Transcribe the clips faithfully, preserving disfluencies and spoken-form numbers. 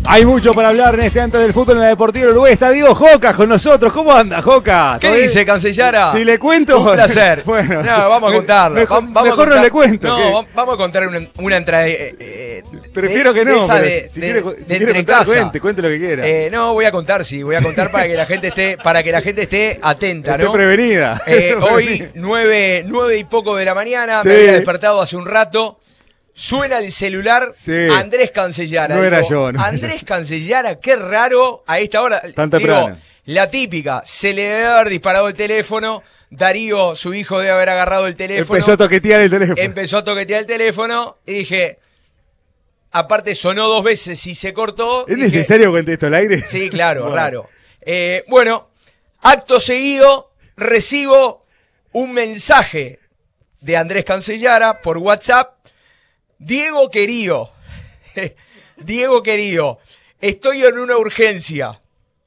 Hay mucho para hablar en este antes del fútbol en la Deportiva del Uruguay. Está Diego Joca con nosotros. ¿Cómo anda, Joca? ¿Qué dice, Cancellara? Si le cuento... Un placer. Bueno, no, vamos a contarlo. Mejor, vamos mejor a contar, no le cuento. No, ¿qué? vamos a contar una, una entrada... Eh, eh, Prefiero que no, de pero de, si de, quiere, de, si de quiere entre contar, casa. cuente, cuente lo que quiera. Eh, no, voy a contar, sí, voy a contar para que la gente esté, para que la gente esté atenta, Esté ¿no? prevenida. Eh, hoy, nueve, nueve y poco de la mañana, Sí. me había despertado hace un rato. Suena el celular, Sí. Andrés Cancellara. No Digo, era yo, no Andrés era yo. Cancellara, qué raro a esta hora. Tan Digo, temprano. la típica, se le debe haber disparado el teléfono. Darío, su hijo, debe haber agarrado el teléfono. Empezó a toquetear el teléfono. Empezó a toquetear el teléfono y dije, aparte sonó dos veces y se cortó. ¿Es dije, necesario que cuente esto al aire? Sí, claro, Bueno. raro. Eh, bueno, acto seguido recibo un mensaje de Andrés Cancellara por WhatsApp. Diego querido, Diego querido, estoy en una urgencia.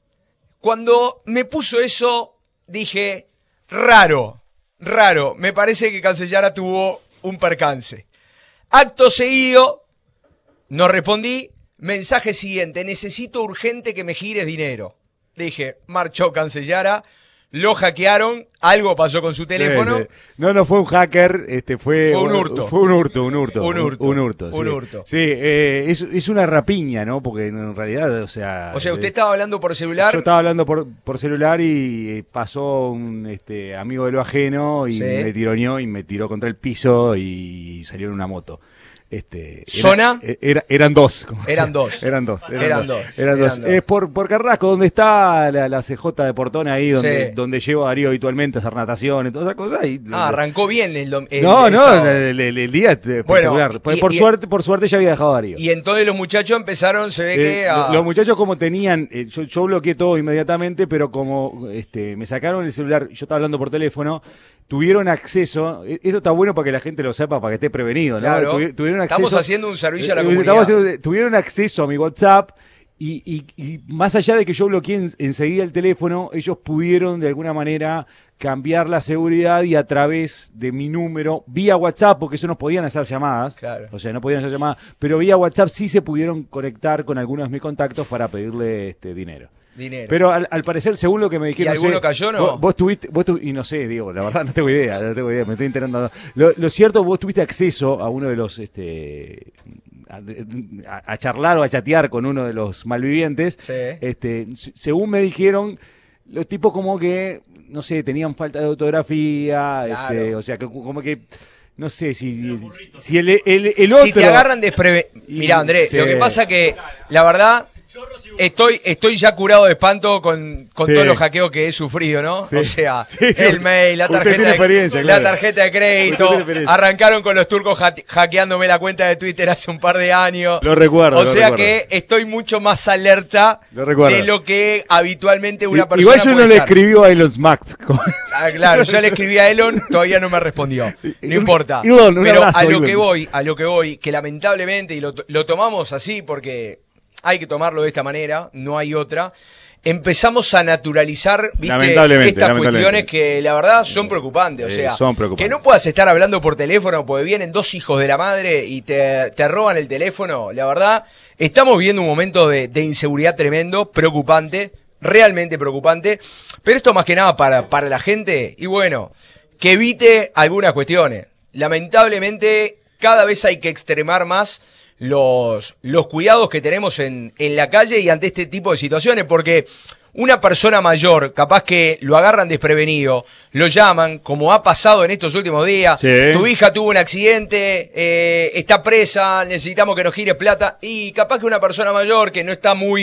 Cuando me puso eso, dije, raro, raro, me parece que Cancellara tuvo un percance. Acto seguido, no respondí, mensaje siguiente, necesito urgente que me gires dinero. Dije, marchó Cancellara, lo hackearon, algo pasó con su teléfono. Sí, sí. No, no fue un hacker, este fue, Fue un hurto. Fue un hurto, un hurto. Un hurto. Un hurto, sí. Un hurto. Sí, eh, es, es una rapiña, ¿no? Porque en realidad, o sea... O sea, usted eh, estaba hablando por celular. Yo estaba hablando por, por celular y pasó un este, amigo de lo ajeno y Sí. me tironeó y me tiró contra el piso y salió en una moto. Este, era- ¿Zona? era- eran dos. como Eran sea. dos. Eran dos. Eran, Eran dos. dos. Eran Eran dos. dos. Es por, por Carrasco, donde está la, la C J de Portón, ahí donde, Sí. donde llevo a Darío habitualmente a hacer natación y todas esas cosas. Y, Ah, arrancó bien el, dom- el- no, el no, sábado. el, el- el día es Bueno, espectacular. Por- y- por, y- suerte, por suerte ya había dejado a Darío. Y entonces los muchachos empezaron, se ve Eh, que a... lo- Los muchachos como tenían, eh, yo, yo bloqueé todo inmediatamente, pero como este, me sacaron el celular, yo estaba hablando por teléfono, tuvieron acceso, eh, eso está bueno para que la gente lo sepa, para que esté prevenido, ¿no? Claro. Tuvi- tuvieron acceso, Estamos haciendo un servicio a la eh, comunidad. estamos haciendo- tuvieron acceso a mi WhatsApp y, y- y más allá de que yo bloqueé en- enseguida el teléfono, ellos pudieron de alguna manera cambiar la seguridad y a través de mi número, vía WhatsApp, porque eso no podían hacer llamadas, Claro. o sea, no podían hacer llamadas, pero vía WhatsApp sí se pudieron conectar con algunos de mis contactos para pedirle este dinero. Dinero. Pero al, al parecer, según lo que me dijeron, ¿Y alguno no sé, cayó, no? Vos, vos tuviste, vos tu- y no sé, digo, la verdad no tengo idea, no tengo idea, me estoy enterando. Lo, lo cierto, vos tuviste acceso a uno de los, este, a, a- a charlar o a chatear con uno de los malvivientes. Sí. Este, se- según me dijeron, los tipos como que, no sé, tenían falta de ortografía, Claro. este, o sea, que como que, no sé, si, si el, el, el otro... Si te agarran despreve... Y- Mirá, Andrés, sí. lo que pasa que, la verdad, estoy, estoy ya curado de espanto con, con Sí. todos los hackeos que he sufrido, ¿no? Sí. O sea, Sí, sí. el mail, la Usted tarjeta, tiene de, experiencia, la claro. tarjeta de Usted crédito. tiene experiencia. Arrancaron con los turcos ha- hackeándome la cuenta de Twitter hace un par de años. Lo recuerdo, O lo sea recuerdo. que estoy mucho más alerta Lo recuerdo. de lo que habitualmente una I- persona Igual yo no puede le estar. escribió a Elon Musk. Ah, claro, yo le escribí a Elon, todavía no me respondió. No importa. Elon, un Pero abrazo, a lo Elon. que voy, a lo que voy, que lamentablemente, y lo, lo tomamos así porque hay que tomarlo de esta manera, no hay otra. Empezamos a naturalizar, ¿viste? Lamentablemente, Estas lamentablemente. cuestiones que la verdad son preocupantes. O Eh, sea, son preocupantes. que no puedas estar hablando por teléfono porque vienen dos hijos de la madre y te, te roban el teléfono. La verdad, estamos viviendo un momento de, de inseguridad tremendo, preocupante, realmente preocupante. Pero esto más que nada para, para la gente, y bueno, que evite algunas cuestiones. Lamentablemente, cada vez hay que extremar más los, los cuidados que tenemos en, en la calle y ante este tipo de situaciones, porque una persona mayor, capaz que lo agarran desprevenido, lo llaman, como ha pasado en estos últimos días, Sí. tu hija tuvo un accidente, eh, está presa, necesitamos que nos gires plata, y capaz que una persona mayor que no está muy